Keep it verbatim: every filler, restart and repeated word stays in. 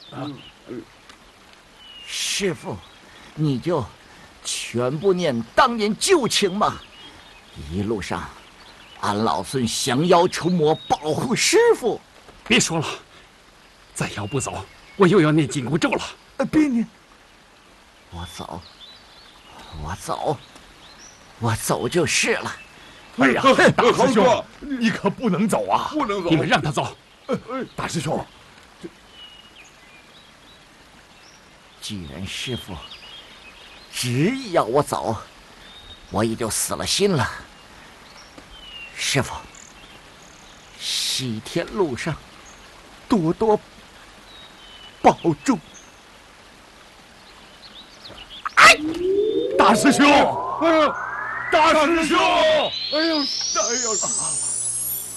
师傅，你就全不念当年旧情吗？一路上，俺老孙降妖除魔，保护师傅。 别说了，再要不走，我又要念紧箍咒了。 呃，别念，我走，我走，我走就是了。 哎呀，大师兄，你可不能走啊！ 不能走， 你们让他走。 大师兄， 既然师傅执意要我走，我也就死了心了。师傅，西天路上多多保重。 哎，大师兄，大师兄，哎呦，哎呦！